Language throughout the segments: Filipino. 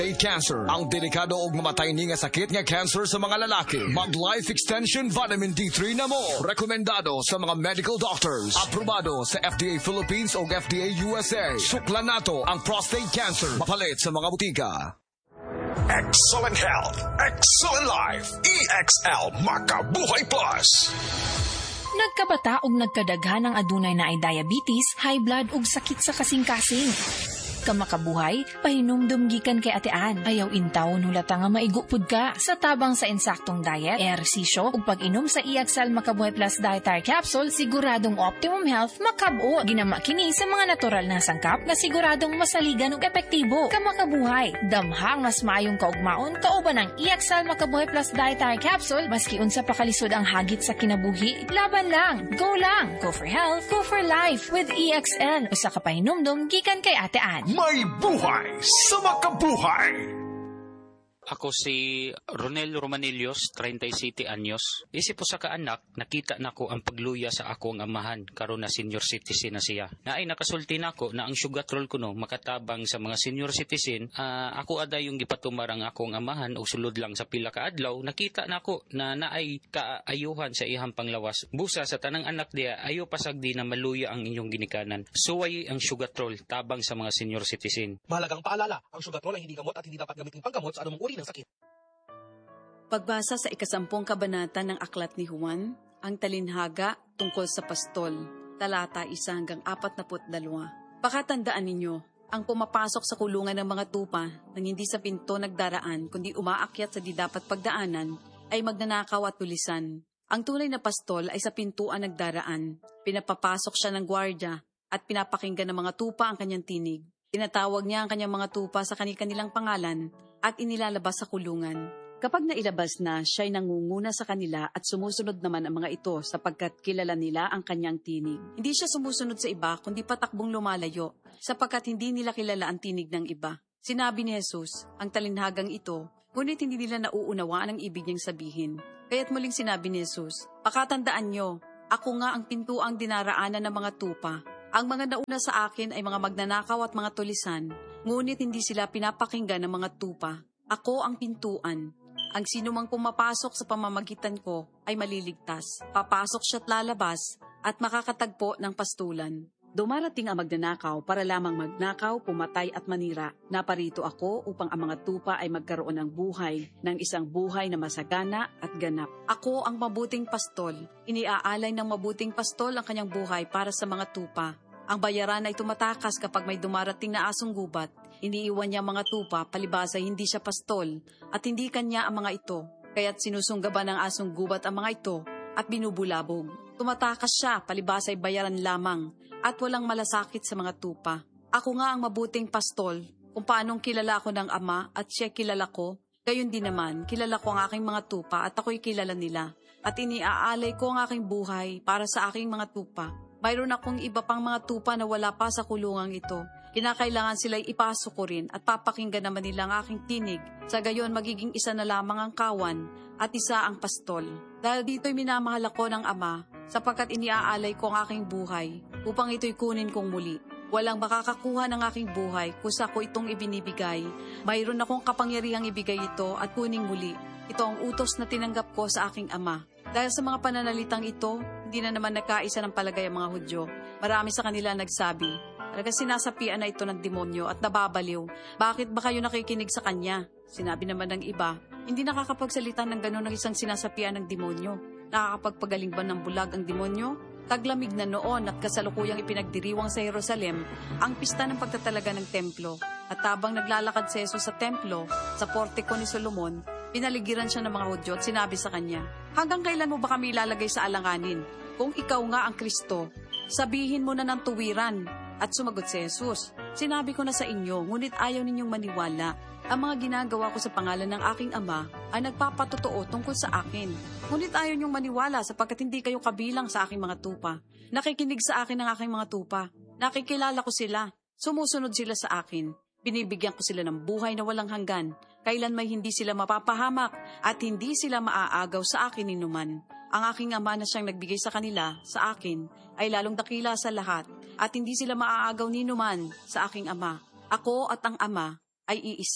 Cancer, ang delikado og mamatay ni nga sakit nga cancer sa mga lalaki. Mag Life Extension Vitamin D3 na mo. Rekomendado sa mga medical doctors. Aprobado sa FDA Philippines o FDA USA. Suklan nato ang prostate cancer. Mapalit sa mga butika. Excellent health, excellent life. EXL Makabuhay Plus. Nagkabata ug nagkadaghan ang adunay na ay diabetes, high blood ug sakit sa kasing-kasing. Kamakabuhay, pahinumdum gikan kay atean. Ayaw intaw hulata nga maigupod ka. Sa tabang sa insaktong diet, ehersisyo ug pag-inom sa EXL Makabuhay Plus Dietary Capsule, siguradong optimum health makabuo. Ginama kini sa mga natural na sangkap na siguradong masaligan ug epektibo. Kamakabuhay, damhang mas maayong kaugmaon kauban ng EXL Makabuhay Plus Dietary Capsule maski unsa pa kalisod ang hagit sa kinabuhi. Laban lang, go lang. Go for health, go for life with EXL. Usa ka pahinumdum gikan kay atean. May buhay sa makabuhay! Ako si Ronel Romanillos, 37 anyos. Isip po sa kaanak, nakita nako ang pagluya sa akong amahan karon na senior citizen na siya. Naay nakasulti nako na ang sugatrol kuno makatabang sa mga senior citizen. Ako aday yung gipatumar ang akong amahan o sulod lang sa pila ka adlaw. Nakita nako na naay kaayuhan sa ihang panglawas. Busa sa tanang anak diya, ayo pasagdi na maluya ang inyong ginikanan. Suway ang sugatrol tabang sa mga senior citizen. Mahalagang paalala, ang sugatrol ay hindi gamot at hindi dapat gamitin panggamot sa anumang uri ng sakit. Pagbasa sa 10 kabanata ng Aklat ni Juan, ang talinhaga tungkol sa pastol, talata 1 hanggang 42. Pakatandaan ninyo, ang pumapasok sa kulungan ng mga tupa nang hindi sa pinto nagdaraan kundi umaakyat sa di dapat pagdaanan ay magnanakaw at tulisan. Ang tunay na pastol ay sa pintuan nagdaraan. Pinapapasok siya ng gwardya at pinapakinggan ng mga tupa ang kanyang tinig. Tinatawag niya ang kanyang mga tupa sa kanilang pangalan at inilalabas sa kulungan. Kapag nailabas na, siya ay nangunguna sa kanila at sumusunod naman ang mga ito sapagkat kilala nila ang kanyang tinig. Hindi siya sumusunod sa iba kundi patakbong lumalayo sapagkat hindi nila kilala ang tinig ng iba. Sinabi ni Jesus, ang talinhagang ito, ngunit hindi nila nauunawaan ang ibig niyang sabihin. Kaya't muling sinabi ni Jesus, pakatandaan niyo, ako nga ang pintuang dinaraanan ng mga tupa. Ang mga nauna sa akin ay mga magnanakaw at mga tulisan, ngunit hindi sila pinapakinggan ng mga tupa. Ako ang pintuan. Ang sinumang pumapasok sa pamamagitan ko ay maliligtas. Papasok siya't lalabas at makakatagpo ng pastulan. Dumarating ang magnanakaw para lamang magnakaw, pumatay at manira. Naparito ako upang ang mga tupa ay magkaroon ng buhay, ng isang buhay na masagana at ganap. Ako ang mabuting pastol. Iniaalay ng mabuting pastol ang kanyang buhay para sa mga tupa. Ang bayaran ay tumatakas kapag may dumarating na asong gubat. Iniiwan niya ang mga tupa, palibasa hindi siya pastol, at hindi kanya ang mga ito. Kaya't sinusunggaban ng asong gubat ang mga ito at binubulabog. Tumatakas siya, palibasa ay bayaran lamang, at walang malasakit sa mga tupa. Ako nga ang mabuting pastol, kung paanong kilala ko ng Ama at siya kilala ko, gayon din naman, kilala ko ang aking mga tupa at ako'y kilala nila. At iniaalay ko ang aking buhay para sa aking mga tupa. Mayroon akong iba pang mga tupa na wala pa sa kulungang ito. Kinakailangan sila'y ipasok ko rin at papakinggan naman nila ang aking tinig. Sa gayon, magiging isa na lamang ang kawan at isa ang pastol. Dahil dito'y minamahal ako ng Ama, sapagkat iniaalay ko ang aking buhay upang ito'y kunin kong muli. Walang makakakuha ng aking buhay kusa ko itong ibinibigay. Mayroon akong kapangyarihang ibigay ito at kuning muli. Ito ang utos na tinanggap ko sa aking Ama. Dahil sa mga pananalitang ito, hindi na naman nagkaisa ng palagay ang mga Hudyo. Marami sa kanila nagsabi, talaga sinasapian na ito ng demonyo at nababaliw. Bakit ba kayo nakikinig sa kanya? Sinabi naman ng iba, hindi nakakapagsalita ng gano'n ng isang sinasapian ng demonyo. Nakakapagpagaling ba ng bulag ang demonyo? Taglamig na noon at kasalukuyang ipinagdiriwang sa Jerusalem ang pista ng pagtatalaga ng templo. At habang naglalakad si Jesus sa templo, sa portiko ni Solomon, pinaligiran siya ng mga Hudyo at sinabi sa kanya, hanggang kailan mo ba kami ilalagay sa alanganin? Kung ikaw nga ang Kristo, sabihin mo na ng tuwiran. At sumagot si Jesus, sinabi ko na sa inyo, ngunit ayaw ninyong maniwala. Ang mga ginagawa ko sa pangalan ng aking Ama ay nagpapatotoo tungkol sa akin. Ngunit ayaw niyong maniwala sapagkat hindi kayo kabilang sa aking mga tupa. Nakikinig sa akin ang aking mga tupa. Nakikilala ko sila. Sumusunod sila sa akin. Binibigyan ko sila ng buhay na walang hanggan. Kailan may hindi sila mapapahamak at hindi sila maaagaw sa akin ninuman. Ang aking Ama na siyang nagbigay sa kanila, sa akin, ay lalong dakila sa lahat at hindi sila maaagaw ninuman sa aking Ama. Ako at ang Ama ay iisa.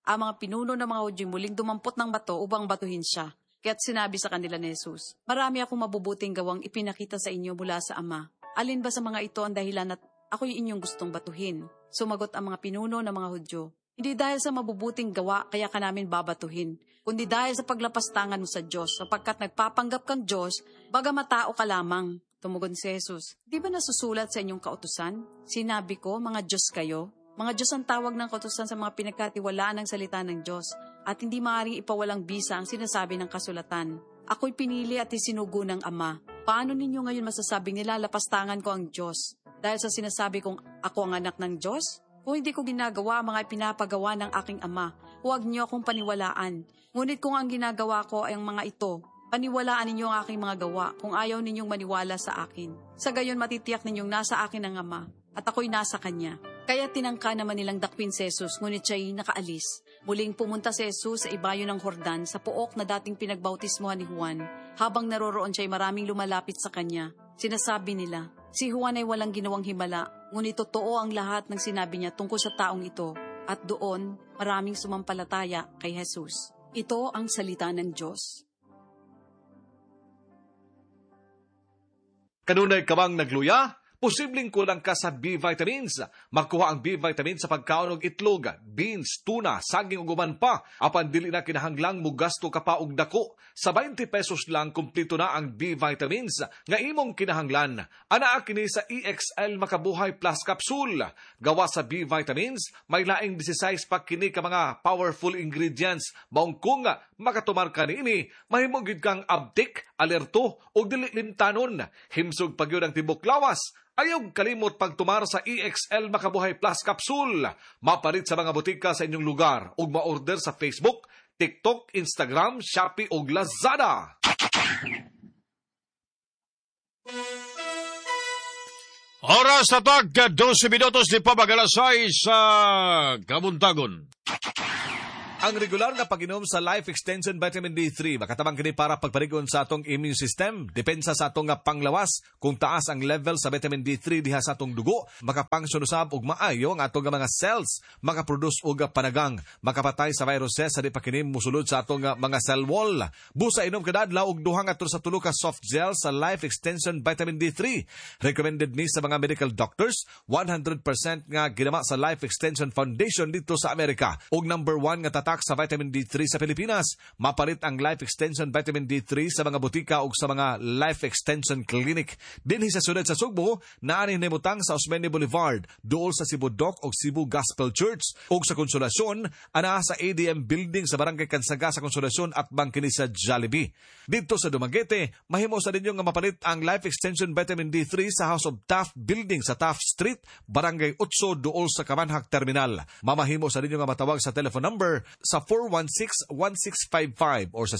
Ang mga pinuno ng mga Hudyo muling dumampot ng bato upang batuhin siya. Kaya't sinabi sa kanila ni Jesus, "Marami akong mabubuting gawang ipinakita sa inyo mula sa Ama. Alin ba sa mga ito ang dahilan at ako'y inyong gustong batuhin?" Sumagot ang mga pinuno ng mga Hudyo, "Hindi dahil sa mabubuting gawa kaya ka namin babatuhin, kundi dahil sa paglapastangan mo sa Diyos, sapagkat nagpapanggap kang Diyos, bagamat tao ka lamang." Tumugon si Jesus, "Di ba nasusulat sa inyong kautusan? Sinabi ko, mga Diyos kayo." Mga Diyos ang tawag ng kautusan sa mga pinagkatiwalaan ng salita ng Diyos, at hindi maaaring ipawalang bisa ang sinasabi ng kasulatan. Ako'y pinili at isinugo ng Ama. Paano ninyo ngayon masasabing nilalapastangan ko ang Diyos? Dahil sa sinasabi kong ako ang anak ng Diyos? Kung hindi ko ginagawa ang mga pinapagawa ng aking Ama, huwag niyo akong paniwalaan. Ngunit kung ang ginagawa ko ay ang mga ito, paniwalaan ninyo ang aking mga gawa kung ayaw ninyong maniwala sa akin. Sa gayon matitiyak ninyong nasa akin ang Ama, at ako'y nasa Kanya. Kaya tinangka naman nilang dakwin si Jesus, ngunit siya'y nakaalis. Muling pumunta si Jesus sa ibayo ng Jordan, sa pook na dating pinagbautismohan ni Juan. Habang naroroon siya'y maraming lumalapit sa kanya. Sinasabi nila, si Juan ay walang ginawang himala, ngunit totoo ang lahat ng sinabi niya tungkol sa taong ito. At doon, maraming sumampalataya kay Jesus. Ito ang salita ng Diyos. Kanunay ka bang nagluya? Posibleng kulang ka sa B-vitamins. Makuha ang B-vitamins sa pagkaon og itlog, beans, tuna, saging ug uban pa. Apan dili na kinahanglang mugasto ka pa og dako. Sa 20 pesos lang kumpleto na ang B-vitamins nga imong kinahanglan. Anaa kini sa EXL Makabuhay Plus Capsule. Gawa sa B-vitamins, may laing 16 pa kini ka mga powerful ingredients. Maong kung makatumar ka niini, mahimo gid kang abtik, alerto ug dili limtanon. Himsog pagyud ang tibok lawas. Ayaw kalimot pagtumar sa EXL Makabuhay Plus Capsule. Mapalit sa mga butika sa inyong lugar ug ma-order sa Facebook, TikTok, Instagram, Shopee ug Lazada. Oras sa tag, 12 minutos di pa magalasay sa Kabuntagon. Ang regular na pag-inom sa Life Extension Vitamin D3 makatabang kini para pagparigon sa atong immune system, depensa sa atong panglawas. Kung taas ang level sa vitamin D3 diha sa atong dugo, makapangsyon usab og maayo ang atong mga cells, makaproduce og panagang, makapatay sa viruses sa di pa kini musulod sa atong mga cell wall. Busa inom kada adlaw og 2 ngadto sa 3 ka soft gel sa Life Extension Vitamin D3. Recommended ni sa mga medical doctors, 100% nga ginama sa Life Extension Foundation dito sa Amerika. Og number 1 nga tatak sa vitamin D3 sa Pilipinas. Mapalit ang Life Extension Vitamin D3 sa mga butika o sa mga Life Extension Clinic. Dinhi sa sudad sa Sugbo, naani himutang sa Osmeña Boulevard, duol sa Cebu Doc o Cebu Gospel Church. O sa Konsolasyon, ana sa ADM Building sa Barangay Kansaga sa Konsolasyon at bangkini sa Jollibee. Dito sa Dumaguete, mahimo sa ninyo nga mapalit ang Life Extension Vitamin D3 sa House of Taft Building sa Taft Street, Barangay 8, duol sa Kamanhak Terminal. Mamahimo sa ninyo nga matawag sa telephone number sa 416-1655 or sa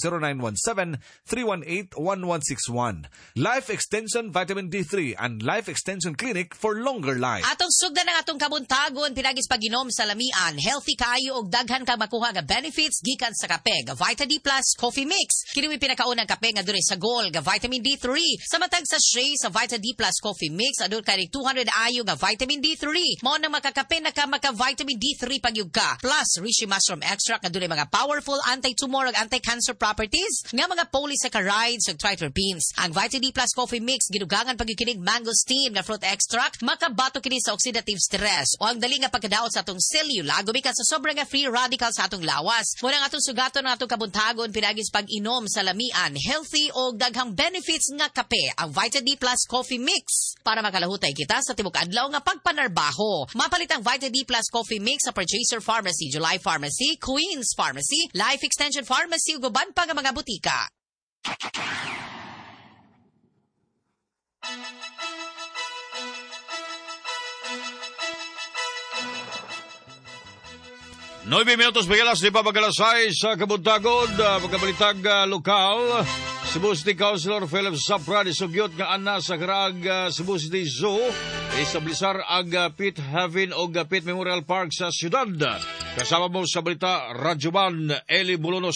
0917-318-1161. Life Extension Vitamin D3 and Life Extension Clinic for longer life. Atong sugdan ng atong kabuntagon, pinagis paginom sa lamian, healthy kayo og daghan ka makuha nga benefits gikan sa kape, ga Vita D Plus Coffee Mix. Kini pinakaunang kape nga dunay sa gold, ga Vitamin D3. Sa matag sa shea sa Vita D Plus Coffee Mix, adul ka 200 ayo nga Vitamin D3. Mao nang makakape na ka maka Vitamin D3 pagyug ka. Plus, Reishi Mushroom Extract nga dunay mga powerful anti-tumor ug anti-cancer properties nga mga polysaccharides ug triterpenes. Ang Vita D Plus Coffee Mix gidugangan pagkikinig mangosteen nga fruit extract, makabato kini sa oxidative stress o ang dali nga pagkadaot sa atong cellula gumikan sa sobrang nga free radicals sa atong lawas. Muna nga atong sugaton ng atong kabuntagon pinagis pag-inom sa lamian, healthy o daghang benefits nga kape, ang Vita D Plus Coffee Mix. Para makalahutay kita sa tibok adlaw nga pagpanarbaho. Mapalit ang Vita D Plus Coffee Mix sa Purchaser Pharmacy, July Pharmacy, Queen's Pharmacy, Life Extension Pharmacy ug uban pa nga mga butika. Noy minutos bigalas di pa magalasay sa Kabuntagon, magkabalitag lokal. Cebu City Councilor Philip Zapra disugyot nga ana sa karag Cebu City Zoo establisar ang Pit Heaven o Pit Memorial Park sa siyudad. Kasama mo sa balita, Radyoman Eli Bulunos.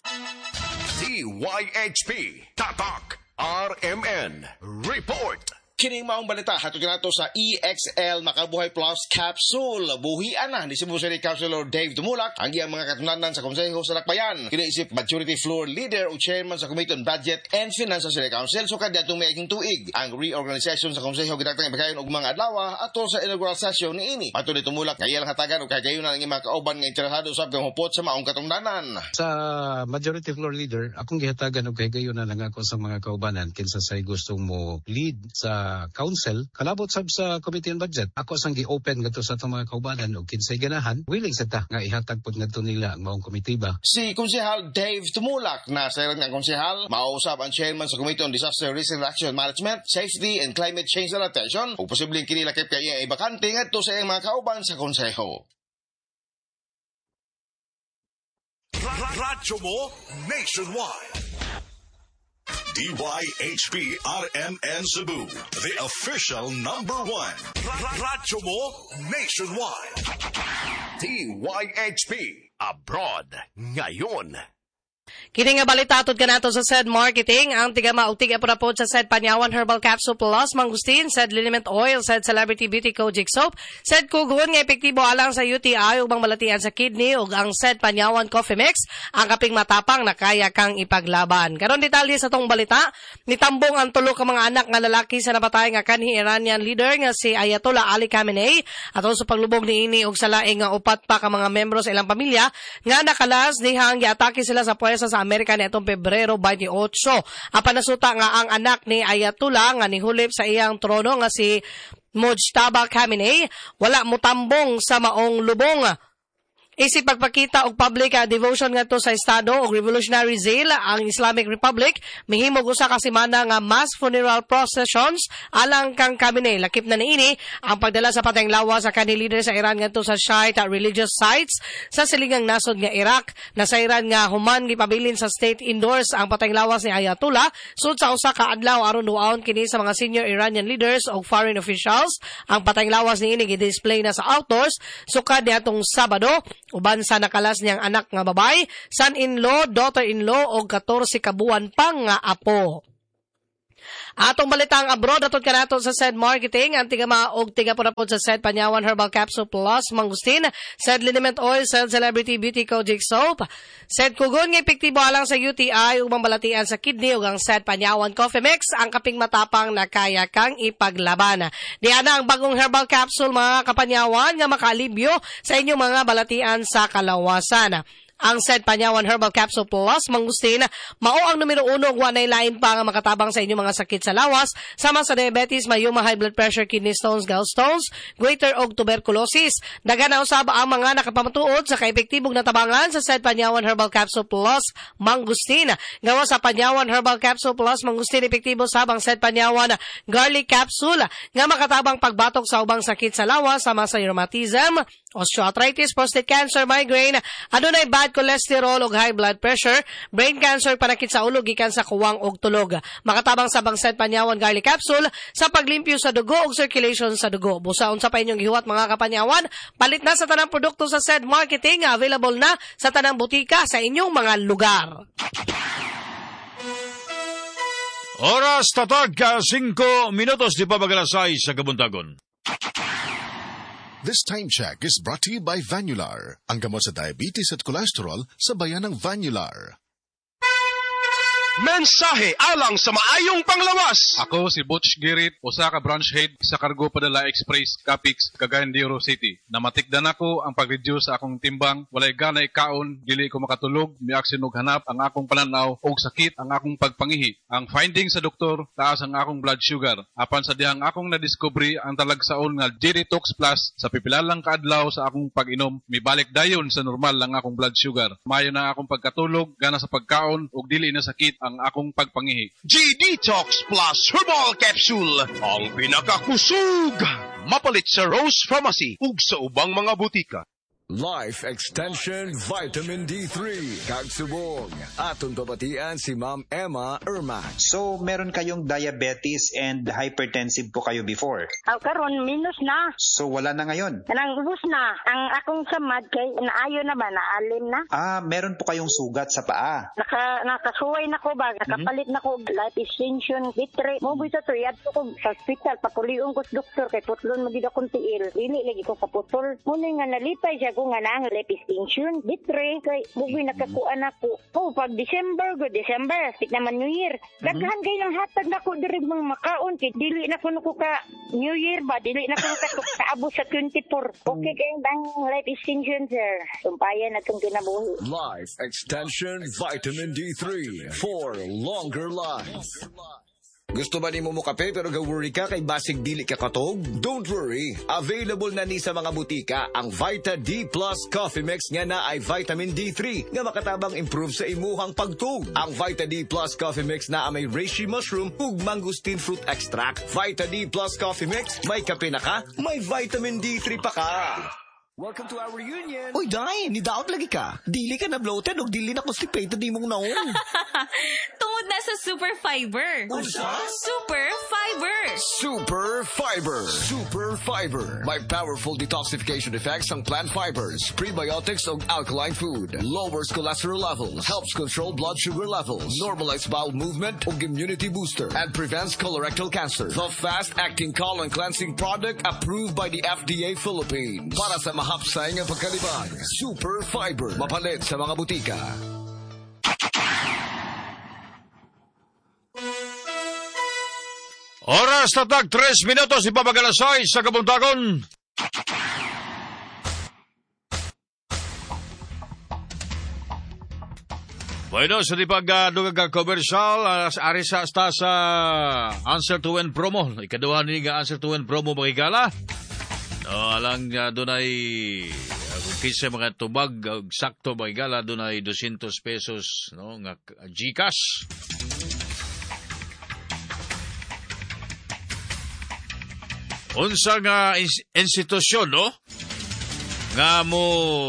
DYHP Tatak RMN Report. Kining maong balita hatod nato sa EXL Makabuhay Plus Capsule. Buhian na ni Cebu City Councilor Dave Tumulak ang iyang mga katunanan sa Konseho sa Lakbayan. Kinaisip Majority Floor Leader o Chairman sa Committee on Budget and Finance sa City Council sukad niadtong may tuig. Ang reorganization sa Konseho gidatang ibagayon og mga adlaw ato sa inaugural session niini. Matud ni Tumulak nga iyang hatagan og kagayonan ang mga kauban nga interesado sa hupot sa maong katungdanan. Sa Majority Floor Leader, akong gihatagan og kagayonan lang ako sa mga kaubanan kinsa say gustong mo lead sa council kalabot sab sa Committee on Budget. Ako sang gi-open ngadto sa atong mga kaubanan og kinsay ganahan, willing sa ta nga ihatag pud ngadto nila ang maong komitiba. Si Konsehal Dave Tumulak na sa nga konsehal mausab ang chairman sa Committee on Disaster Risk Reduction Management, Safety and Climate Change Adaptation ug posibleng kini lakip kay iya ibakante ngadto sa iyang mga kauban sa konseho. Radyo mo nationwide. DYHP RMN Cebu, the official #1. Radyo mo nationwide. DYHP abroad ngayon. Kini nga balita atod kanato sa SED Marketing, ang tigama og tiga-purapod sa SED Panyawan Herbal Capsule Plus Mangustin, SED Liniment Oil, SED Celebrity Beauty Kojic Soap, SED Kugon nga epektibo alang sa UTI ug malatian sa kidney ug ang SED Panyawan Coffee Mix, ang kaping matapang na kaya kang ipaglaban. Karon detalye sa tong balita, nitambong ang tulo ka mga anak nga lalaki sa napatay nga kanhi Iranian leader nga si Ayatollah Ali Khamenei aton sa paglubog niini og sa laing nga upat pa ka mga membro sa ilang pamilya nga nakalas dihang giatake sila sa puwersa sa Amerika nitong Pebrero 28. Apan nasuta nga ang anak ni Ayatollah nga nihulip sa iyang trono nga si Mojtaba Khamenei wala motambong sa maong lubong. Isip pagpakita og public devotion ngadto sa Estado og Revolutionary Zeal ang Islamic Republic mihimog usa ka semana nga mass funeral processions alang kang Khamenei. Lakip na niini ang pagdala sa patayng lawas sa kanhi leader sa Iran ngadto sa Shiite religious sites sa silingang nasod nga Iraq. Nasa Iran nga human gipabilin sa state indoors ang patayng lawas ni Ayatollah sud sa usa ka adlaw aron duaon kini sa mga senior Iranian leaders og foreign officials. Ang patayng lawas niini gi-display na sa outdoors sukad niadtong Sabado uban sa nakalas niyang anak nga babay, son-in-law, daughter-in-law o 14 kabuan pang nga apo. Atong balitang abroad atod kanato sa SED Marketing, ang tigama og tiga-purapod sa SED Panyawan Herbal Capsule Plus Mangustin, SED Liniment Oil, SED Celebrity Beauty Kojic Soap, SED Kugon nga epektibo alang sa UTI ug mambalatian sa kidney ug ang SED Panyawan Coffee Mix, ang kaping matapang na kaya kang ipaglaban. Diana ang bagong herbal capsule mga kapanyawan nga makaalibyo sa inyong mga balatian sa kalawasan. Ang SED Panyawan Herbal Capsule Plus Mangustin mao ang numero 1 ug wanay lain pa nga makatabang sa inyong mga sakit sa lawas sama sa diabetes, mayuma, high blood pressure, kidney stones, gallstones, goiter og tuberculosis. Dagan na usab ang mga nakapamatuod sa kaepektibong natabangan sa SED Panyawan Herbal Capsule Plus Mangustin. Gawa sa Panyawan Herbal Capsule Plus Mangustin epektibo sabang SED Panyawan Garlic Capsule nga makatabang pagbatok sa ubang sakit sa lawas sama sa rheumatism, osteoarthritis, prostate cancer, migraine, adunay bad cholesterol ug high blood pressure, brain cancer, panakit sa ulo gikan sa kuwang og tulog. Makatabang sa SED Panyawan Garlic Capsule sa paglimpyo sa dugo ug circulation sa dugo. Busaon sa pa inyong gihuwat mga kapanyawan, palit na sa tanang produkto sa SED Marketing, available na sa tanang butika sa inyong mga lugar. Oras tatag 5 minutos di pa magalasay sa kabuntagon. This time check is brought to you by Vanular, ang gamot sa diabetes at cholesterol sa bayan ng Vanular. Mensahe alang sa maayong panglawas. Ako si Butch Girit, usa ka branch head sa Cargo Padala Express, Capix, Cagayan de Oro City. Namatikdan ako ang pag-reduce sa akong timbang, walay ganay kaon, dili ko makatulog, miaksin og hanap ang akong pananaw og sakit ang akong pagpangihi. Ang finding sa doktor, taas ang akong blood sugar. Apan sa dihang akong nadiscovery ang talagsaon nga G-Detox Plus sa pipilalang kaadlaw sa akong pag-inom, mibalik dayon sa normal lang akong blood sugar. Mayo na akong pagkatulog, gana sa pagkaon ug dili na sakit ang akong pagpangihi. G-Detox Plus Herbal Capsule, ang pinakakusog. Mapalit sa Rose Pharmacy ug sa ubang mga butika. Life Extension Vitamin D3. Kagsubong. Atong babatian si Ma'am Emma Ermat. So, meron kayong diabetes and hypertensive po kayo before? Karon minus na. So, wala na ngayon? Kanang ubos na. Ang akong samad kay naayo na ba, naalim na. Meron po kayong sugat sa paa? Nakasuway na ko ba? Nakapalit na ko life extension, D3. Mo bisa to, yadto ko sa hospital, papulion ko sa doktor, kay putlon magid akong tiil. Dili lagi ko kaputol. Muna nga nalipay siya ko nga na ang life extension, D3, kay bugoy nakakuan ako. Pag December, stik naman New Year. Daghan kay lang hatag na ko diri mga makaon, kay dili na ko ka New Year ba, dili na ko kaabot sa 24. Okay kay bang life extension, sir. Sumpayan na itong kinabuhi. Life Extension Vitamin D3 for longer life. Gusto ba ni mo kape pero ga-worry ka kay basig dili ka katog? Don't worry. Available na ni sa mga butika ang Vita D Plus Coffee Mix nga na ay vitamin D3 nga makatabang improve sa imuhang pagtug. Ang Vita D Plus Coffee Mix na may reishi mushroom ug mangosteen fruit extract. Vita D Plus Coffee Mix, may kape na ka, may vitamin D3 pa ka. Welcome to our reunion. Uy, Day, nidaot lagi ka. Dili ka na bloated o dili na constipated di mong naon. Tungod na sa Super Fiber. Super Fiber. Super Fiber. Super Fiber. May powerful detoxification effects ang plant fibers, prebiotics o alkaline food. Lowers cholesterol levels. Helps control blood sugar levels. Normalize bowel movement o immunity booster. And prevents colorectal cancer. The fast-acting colon cleansing product approved by the FDA Philippines. Para sa hapsay nga pagkalibang. Super Fiber. Mapalit sa mga butika. Oras tatag 3 minutos ipapagalasay sa kabuntagon. Bueno, sa di pagdugag commercial, ari sa Answer to Win promo. Ikaduha ni nga Answer to Win promo magigala. Alang dunay kung kinsa mga tubag sakto magigala dunay 200 pesos no nga GCash. Unsa nga institusyon no nga mo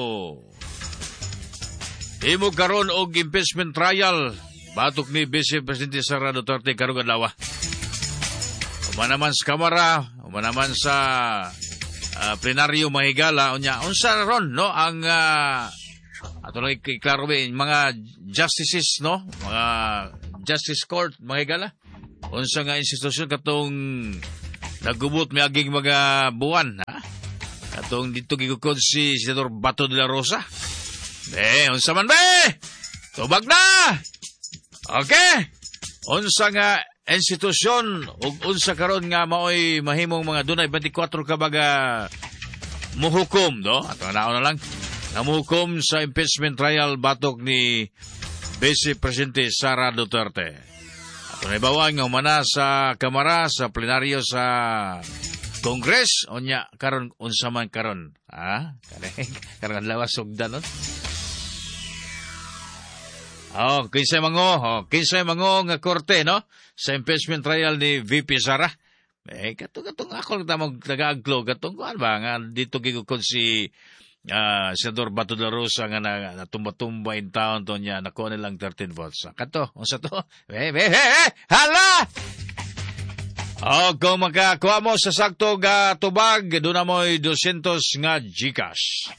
imo karon og impeachment trial batok ni Vice Presidente Sara Duterte karong adlaw. Umanaman sa Kamara, umanaman sa plenaryo mahigala unya unsa ron no ang ato lang iklaro mga justices no mga justice court mahigala unsa nga institusyon katong nagubot miaging mga buwan ha katong dito gigukod si Senador Bato de la Rosa unsa man tubag na okay unsa nga institusyon ug unsa karon nga maoy mahimong mga dunay 24 ka baga muhukom no ato naon na lang namuhukom sa impeachment trial batok ni Vice Presidente Sara Duterte. Ato na ibawan nga humana sa Kamara sa plenaryo sa Congress unya karon unsa man karon karon lawas sugdan no. Kinsay mango nga korte, no? Sa impeachment trial ni VP Sara. Katong ako lang tamang taga-aglo. Katong kuhan ba? Nga dito gigukod si Senador Bato de la Rosa nga natumba-tumba in town to niya. Nakuha nilang 13 votes. Kato, unsa to? Hala! Kung makakuha mo sa sakto ga tubag, doon na mo'y 200 nga GCash.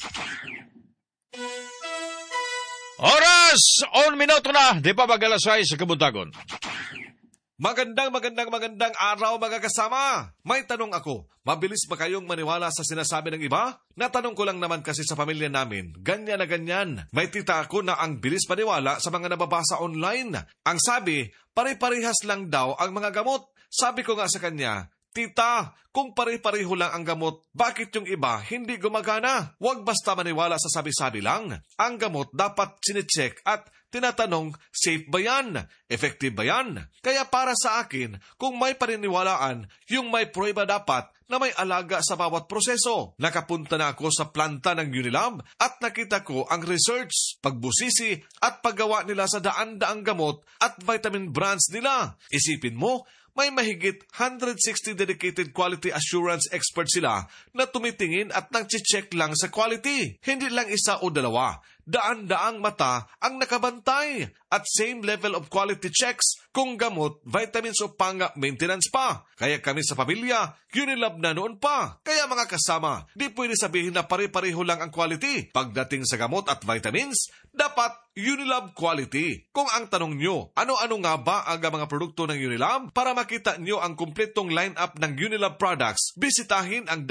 Oras! 1 minuto na! Di pa magalasay sa kabuntagon. Magandang araw mga kasama. May tanong ako. Mabilis ba kayong maniwala sa sinasabi ng iba? Natanong ko lang naman kasi sa pamilya namin. Ganyan na ganyan. May tita ako na ang bilis maniwala sa mga nababasa online. Ang sabi, pare-parehas lang daw ang mga gamot. Sabi ko nga sa kanya, Tita, kung pare-pareho lang ang gamot, bakit yung iba hindi gumagana? Huwag basta maniwala sa sabi-sabi lang. Ang gamot dapat sinicheck at tinatanong, safe ba yan? Effective ba yan? Kaya para sa akin, kung may paniniwalaan, yung may prueba dapat na may alaga sa bawat proseso. Nakapunta na ako sa planta ng Unilab at nakita ko ang research, pagbusisi at paggawa nila sa daan-daang gamot at vitamin brands nila. Isipin mo, may mahigit 160 dedicated quality assurance experts sila na tumitingin at nang-check lang sa quality. Hindi lang isa o dalawa. Daan-daang mata ang nakabantay at same level of quality checks kung gamot, vitamins o maintenance pa. Kaya kami sa pamilya, Unilab na noon pa. Kaya mga kasama, di pwede sabihin na pare-pareho lang ang quality. Pagdating sa gamot at vitamins, dapat Unilab quality. Kung ang tanong nyo, ano-ano nga ba ang mga produkto ng Unilab? Para makita nyo ang kumpletong lineup ng Unilab products, bisitahin ang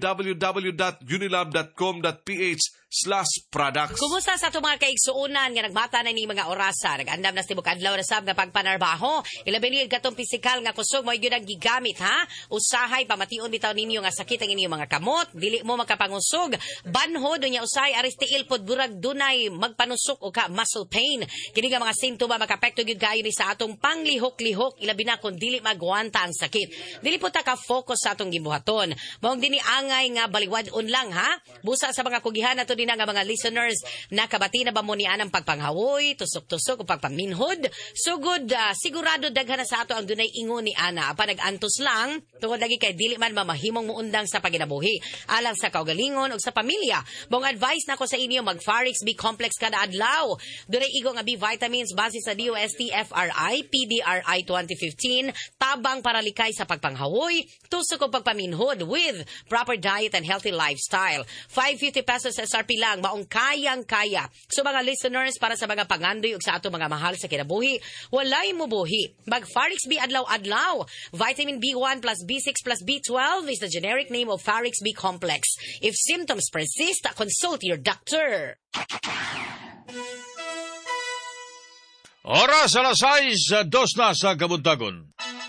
www.unilab.com.ph/products. Kumusta sa itong mga kaigsuunan nga nagmata na ni mga orasa? Nag-andam na sa adlaw na sab nga pagpanarbaho. Ilabinigid katong pisikal nga kusog mo yun ang gigamit, ha? Usahay, pamation bitaw ninyo nga sakit ang inyong mga kamot. Dili mo makapangusog. Banhod niya usay, aristiil pod burag dunay magpanusok o ka muscle pain. Kini nga mga simptoma makapekto gyud kayo ni sa atong panglihok-lihok. Ilabi na kung dili magwanta ang sakit. Dili po ta ka-focus sa atong gibuhaton. Maong dini angay nga baliwad-on lang, ha? Busa sa mga kugihan nato din nga mga listeners, nakabati na ba mo ni anang pagpanghawoy, tusok-tusok o pagpaminhod? Sugod, sigurado daghan na sa ato ang dunay ingon ni Ana. Pa nag-antos lang, tungod lagi kay dili man mamahimong muundang sa paginabuhi. Alang sa kaugalingon o sa pamilya. Mong advice na ko sa inyo, mag-Farix B Complex kada adlaw. Dunay igo nga B vitamins base sa DOST FRI, PDRI 2015, tabang para likay sa pagpanghawoy, tusok o pagpaminhod with proper diet and healthy lifestyle. 550 pesos SRP lang, maong kayang-kaya. So mga listeners, para sa mga pangandoy o sa ato mga mahal sa kinabuhi, walay mo buhi. Mag-Farix B adlaw-adlaw. Vitamin B1 plus B6 plus B12 is the generic name of Farix B Complex. If symptoms persist, consult your doctor. Oras alas 6, 2 na sa Kabuntagon.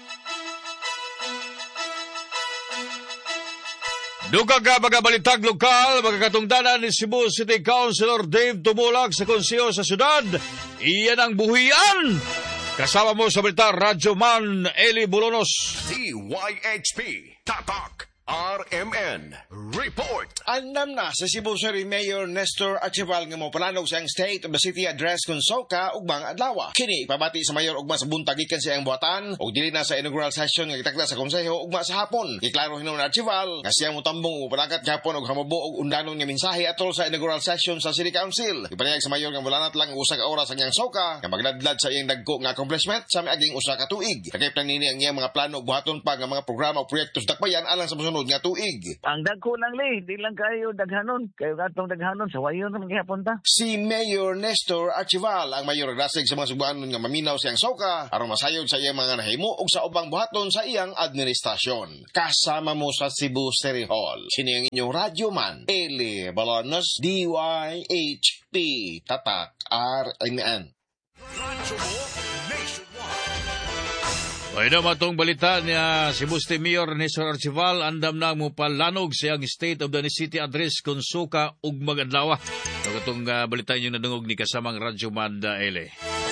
Dugag ka magabalitag lokal, magkatungdanan ni Cebu City Councilor Dave Tumulak sa konseho sa syudad. Iyan ang buhian. Kasama mo sa balita, Radyo Man Eli Bolonos. DYHP Tatak RMN Report. Andam na sa Cebu City Mayor Nestor Archival nga mo palanog sa State of the City Address kung soka ugmang adlaw. Kini pabati sa mayor ugma sa buntag gikan sa iyang buhatan ug dili na sa inaugural session nga gitakda sa konseho ugma sa hapon. Giklaro hinon Archival nga siya mo tambong upalakat gapon og hamubo og undanon nga mensahe atol sa inaugural session sa City Council. Ipanyag sa mayor nga mulanat lang usa ka oras ang iyang soka nga magladlad sa iyang dagko nga accomplishment sa miaging usa ka tuig. Kagay plan nini ang iyang mga plano ug buhaton pa nga mga programa o proyekto sa dakbayan alang sa mosunod nga tuig. Ang dagko lang di lang kayo daghanon. Kayo katong daghanon sa wayon naman gihapon ta. Si Mayor Nestor Archival ang mayor naglasig sa mga subanon nga maminaw siyang soka aron masayod sa iyang mga nahimo ug sa ubang buhaton sa iyang administrasyon. Kasama mo sa Cebu City Hall. Sini ang inyong Radyo Man, Eli Bolonos, DYHP Tatak RMN. Ay na matong balita niya Cebu City Mayor Nestor Archival andam na mo palanog siyang State of the City Address kung suka ug magadlaw. So katong balita niyo nadungog ni kasamang Radyo Manda Ele.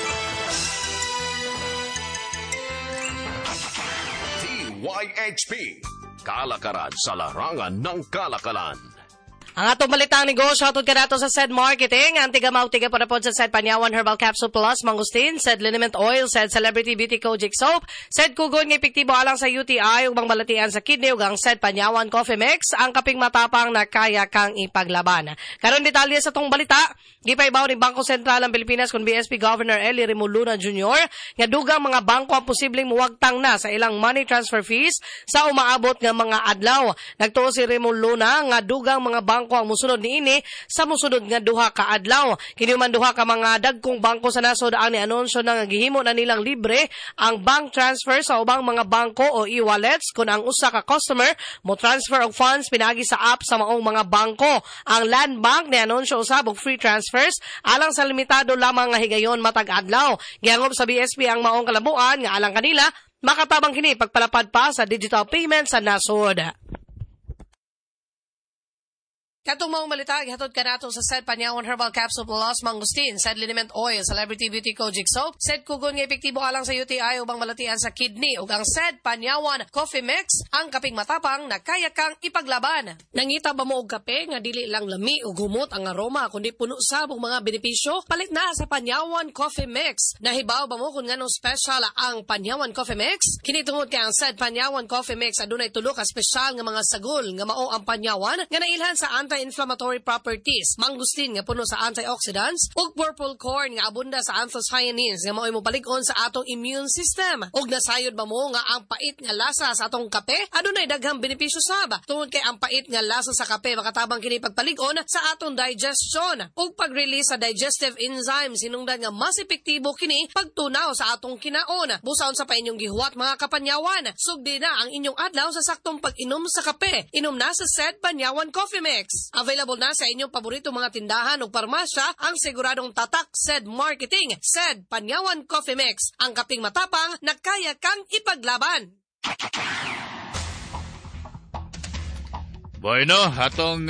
DYHP Kalakaran sa larangan ng kalakalan. Ang atong balitang negosyo atod kanato sa SED Marketing, ang tiga-mautiga para po sa SED Panyawan Herbal Capsule Plus, Mangustin, SED Liniment Oil, SED Celebrity Beauty Kojic Soap, SED Kugon ng epektibo alang sa UTI ug balatian sa kidney ug ang SED Panyawan Coffee Mix, ang kaping matapang na kaya kang ipaglaban. Karon detalye sa tong balita, gipaibaw ni Bangko Sentral ng Pilipinas kun BSP Governor Eli Remoluna Jr. nga dugang mga bangko ang posibleng muwagtang na sa ilang money transfer fees sa umaabot nga mga adlaw. Nagtuo si Remoluna nga dugang mga bangko ang musunod niini sa musunod nga duha ka adlaw. Kini man duha ka mga dagkong bangko sa nasod ang ni-anunsyo na nga gihimo na nilang libre ang bank transfer sa ubang mga bangko o e-wallets kung ang usa ka customer mo transfer og funds pinagi sa app sa maong mga bangko. Ang Land Bank ni-anunsyo usab og free transfers alang sa limitado lamang nga higayon matag adlaw. Gihangop sa BSP ang maong kalabuan nga alang kanila makatabang kini pagpalapad pa sa digital payment sa nasod. Katong maong balita, gihatod ka nato sa Said Panyawan Herbal Capsule Plus Mangustin, Said Liniment Oil, Celebrity Beauty Kojic Soap, Said Kugon nga epektibo alang sa UTI ubang malatian sa kidney, ug ang Said Panyawan Coffee Mix, ang kaping matapang na kaya kang ipaglaban. Nangita ba mo og kape nga dili lang lami ug humot ang aroma kundi puno sabong mga benepisyo? Palit na sa Panyawan Coffee Mix. Nahibaw ba mo kung nganong special ang Panyawan Coffee Mix? Kini tungod kay ang Said Panyawan Coffee Mix adunay tulo ka special nga mga sagol nga mao ang Panyawan nga nailhan sa anti-inflammatory properties, mangustin nga puno sa antioxidants, ug purple corn nga abunda sa anthocyanins nga mao'y mopalig-on sa atong immune system. Ug nasayod ba mo nga ang pait nga lasa sa atong kape adunay daghang benepisyo sab. Tungod kay ang pait nga lasa sa kape makatabang kini pagpalig-on sa atong digestion ug pag-release sa digestive enzymes hinungdan nga mas epektibo kini pagtunaw sa atong kinaon. Busaon sa pa inyong gihuwat mga kapanyawan, sugdi na ang inyong adlaw sa saktong pag-inom sa kape. Inom na sa Said Panyawan Coffee Mix. Available na sa inyong paborito mga tindahan o parmasya ang siguradong tatak Said Marketing, Said Panyawan Coffee Mix, ang kaping matapang na kaya kang ipaglaban. Bueno, atong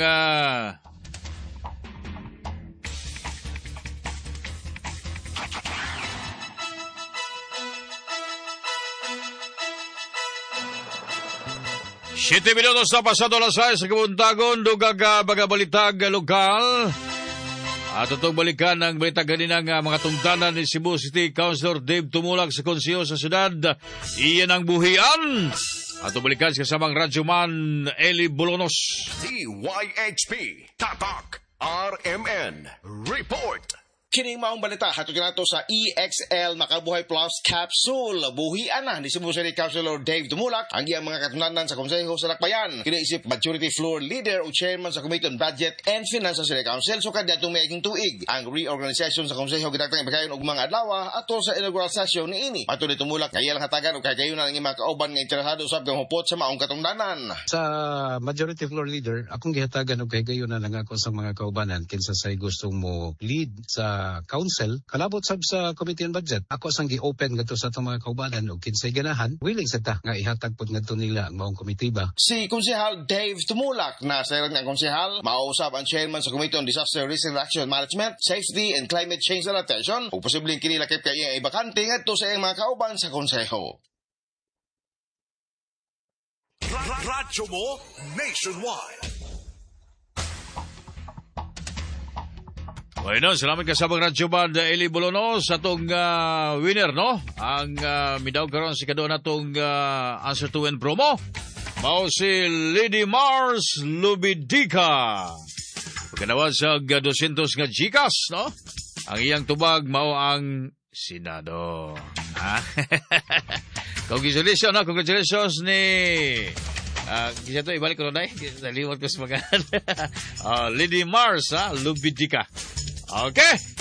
Siyete minutos na pasado alas 6 sa kabuntagon, dugag bagabalitag lokal. At itong balikan ang balitag kaninang mga tungtanan ni Cebu City Councilor Dave Tumulak sa konseho sa syudad. Iyan ang buhian. At balikan sa kasamang radyoman Eli Bolonos. DYHP Tatak RMN Report. Kining maong balita, hatod nato sa EXL Makabuhay Plus Capsule. Buhian na ni Cebu City Councilor Dave Tumulak ang iyang mga katunanan sa Konseho sa Lakbayan. Kinaisip Majority Floor Leader o Chairman sa Committee on Budget and Finance sa City Council. So kanya itong may tuig. Ang reorganization sa Konseho ginagtang ibagayon og mga adlaw ato sa inaugural session ni ini. Matod ni Tumulak kaya lang hatagan o kagayon na ng mga kauban nga interesado usab kang hupot sa maong katungdanan. Sa Majority Floor Leader, akong gihatagan og kagayon na lang ako sa mga kaubanan kinsa say gustong mo lead sa council, kalabot sab sa Committee on Budget. Ako sang gi-open ngadto sa atong mga kaubanan og kinsay ganahan, willing sa ta nga ihatag pod ngadto nila ang maong komitiba. Si Konsehal Dave Tumulak na sa nga konsehal, mausap ang chairman sa Committee on Disaster Risk Reduction Management, Safety and Climate Change Adaptation ug posibleng kini lakip kay iyang ibakante ngadto sa iyang mga kauban sa konseho. Radyo mo nationwide. Bueno, salamat ka sa mga radyoman Eli Bolonos sa itong winner, no? Ang midaw karon si kadon natong answer to win promo. Mao si Lady Mars Lubidica. Pagkanawan sa 200 nga Gcash, no? Ang iyang tubag mao ang Senado. Congratulations, no? Congratulations ni... Kisa to, ibalik ko na naliwat ko sa mga Lady Mars, Lubidica. Okay.